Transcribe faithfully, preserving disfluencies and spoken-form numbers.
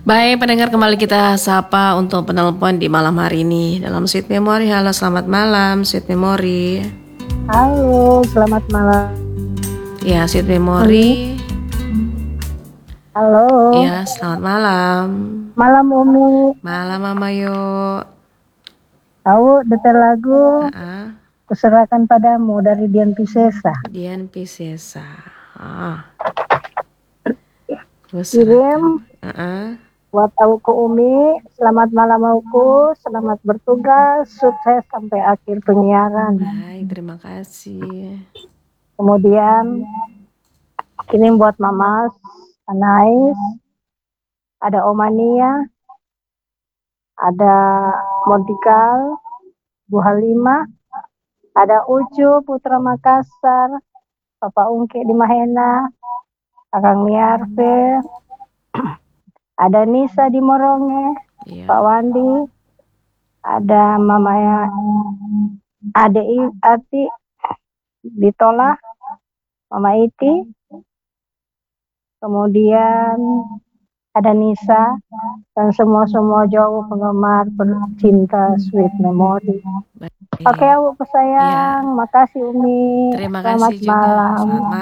Baik, pendengar, kembali kita sapa untuk penelpon di malam hari ini dalam Sweet Memory. Halo, selamat malam Sweet Memory. Halo, selamat malam. Ya, Sweet Memory. Halo. Ya, selamat malam. Malam Umi. Malam Mama yuk. Tahu detail lagu? Uh-uh. Kuserahkan padamu dari Dian Piscesa. Dian Piscesa. Ah. Kirim. Uh-uh. Buat Auku Umi, selamat malam Auku, selamat bertugas, sukses sampai akhir penyiaran. Baik, terima kasih. Kemudian kirim buat Mama Anais, ada Omania, ada Montikal, Bu Halimah, ada Ucu Putra Makassar, Papa Ungke di Mahena, Akang Miarve, ada Nisa di Moronge, yeah. Pak Wandi, ada Mama ya, Ade Ati ditolak, Mama Iti, kemudian ada Nisa dan semua-semua jauh penggemar pencinta Sweet Memory. Oke, okay, Bu pesayang, ya. Makasih Umi. Terima Selamat kasih juga. malam. Selamat malam.